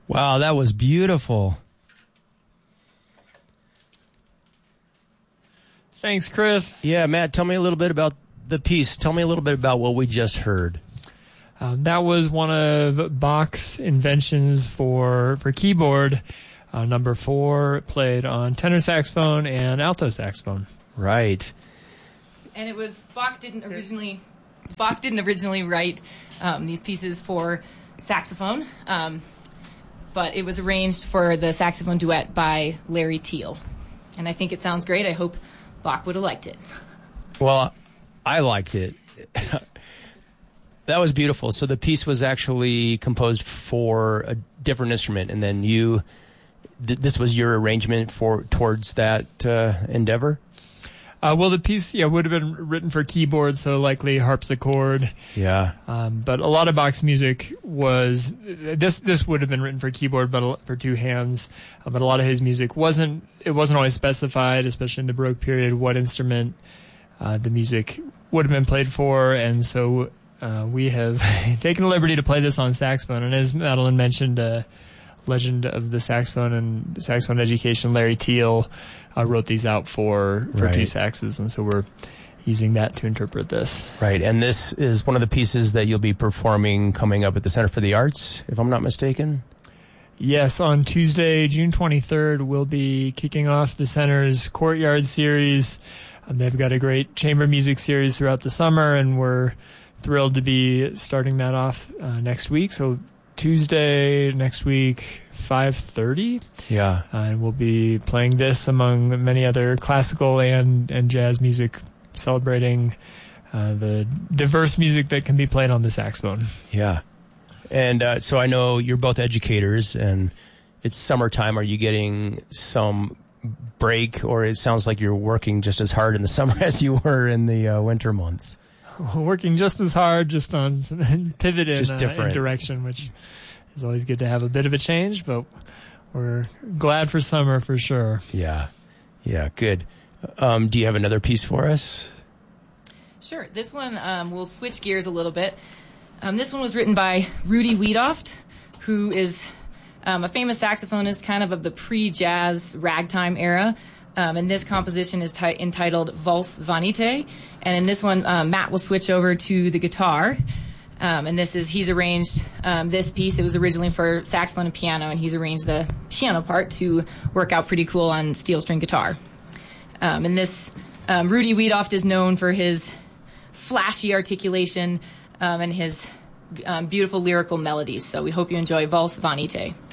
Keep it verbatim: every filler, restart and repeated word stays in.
Wow, that was beautiful. Thanks, Chris. Yeah, Matt, tell me a little bit about the piece. Tell me a little bit about what we just heard. Um, that was one of Bach's inventions for for keyboard. Uh, number four, played on tenor saxophone and alto saxophone. Right. And it was Bach didn't originally Bach didn't originally write um, these pieces for saxophone, um, but it was arranged for the saxophone duet by Larry Teal. And I think it sounds great. I hope Bach would have liked it. Well, I liked it. That was beautiful. So the piece was actually composed for a different instrument, and then you, th- this was your arrangement for towards that uh, endeavor? Uh, well, the piece, yeah, would have been written for keyboard, so likely harpsichord. Yeah. Um, but a lot of Bach's music was, this this would have been written for keyboard, but for two hands. Uh, but a lot of his music wasn't, it wasn't always specified, especially in the Baroque period, what instrument uh, the music would have been played for. And so uh, we have taken the liberty to play this on saxophone. And as Madeline mentioned, uh, legend of the saxophone and saxophone education, Larry Teal, uh, wrote these out for, for right. two saxes, and so we're using that to interpret this. Right, and this is one of the pieces that you'll be performing coming up at the Center for the Arts, if I'm not mistaken? Yes, on Tuesday, June twenty-third, we'll be kicking off the Center's Courtyard series. Um, they've got a great chamber music series throughout the summer, and we're thrilled to be starting that off uh, next week. So Tuesday next week, five thirty. Yeah. Uh, and we'll be playing this among many other classical and, and jazz music, celebrating uh, the diverse music that can be played on the saxophone. Yeah. And uh, so I know you're both educators, and it's summertime. Are you getting some break, or it sounds like you're working just as hard in the summer as you were in the uh, winter months? Working just as hard, just on some pivot in, just uh, in direction, which is always good to have a bit of a change, but we're glad for summer for sure. Yeah, yeah, good. Um, do you have another piece for us? Sure. This one, um, we'll switch gears a little bit. Um, this one was written by Rudy Wiedoeft, who is um, a famous saxophonist kind of of the pre-jazz ragtime era. Um, and this composition is t- entitled Valse Vanité. And in this one, um, Matt will switch over to the guitar. Um, and this is, he's arranged um, this piece. It was originally for saxophone and piano, and he's arranged the piano part to work out pretty cool on steel string guitar. Um, and this, um, Rudy Wiedoeft is known for his flashy articulation um, and his um, beautiful lyrical melodies. So we hope you enjoy Valse Vanité.